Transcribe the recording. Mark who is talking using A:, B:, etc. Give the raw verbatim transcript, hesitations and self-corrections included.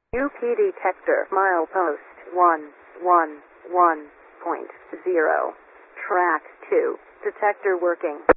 A: U P detector milepost one one one point zero. Track two. Detector working.